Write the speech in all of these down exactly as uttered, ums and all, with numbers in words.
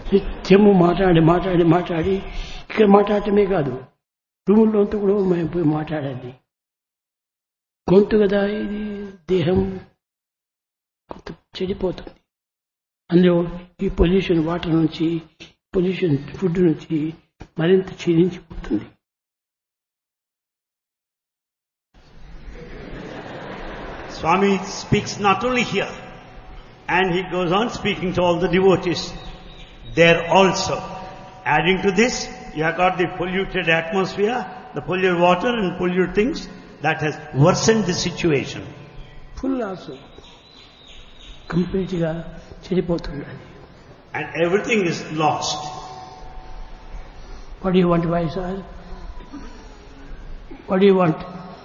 నిత్యము మాట్లాడి మాట్లాడి మాట్లాడి ఇక్కడ మాట్లాడటమే కాదు, రూముల్లోంతో కూడా మేము పోయి మాట్లాడాలి. గొంతు కదా ఇది, దేహం కొంత చెడిపోతుంది. అందులో ఈ పొల్యూషన్ వాటర్ నుంచి, పొల్యూషన్ ఫుడ్ నుంచి మరింత క్షీణించిపోతుంది. Swami speaks not only here, and he goes on speaking to all the devotees there also. Adding to this, you have got the polluted atmosphere, the polluted water and polluted things that has worsened the situation. Full also complete గా చెడిపోతుంది. And everything is lost. What do you want, Vaisal? What do you want?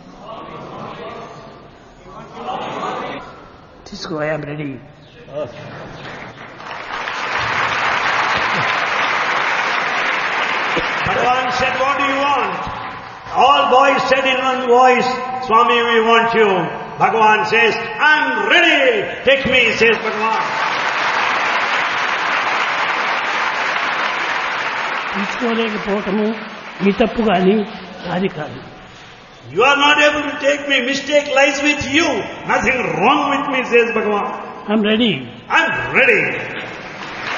Cisco, I am ready. Okay. Bhagavan said, what do you want? All boys said in one voice, Swami, we want you. Bhagavan says, I'm ready. Take me, says Bhagavan. తీసుకోలేకపోవటము మీ తప్పు కానీ నాది కాదు. You are not able to take me. Mistake lies with you. Nothing wrong with me, says Bhagavan. I'm ready. I'm ready.